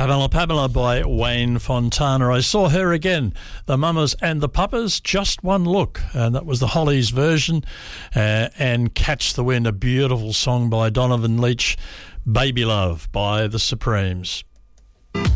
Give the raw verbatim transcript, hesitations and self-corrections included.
Pamela Pamela by Wayne Fontana. I saw her again, the Mamas and the Papas, Just One Look, and that was the Hollies version. Uh, and Catch the Wind, a beautiful song by Donovan Leitch, Baby Love by the Supremes.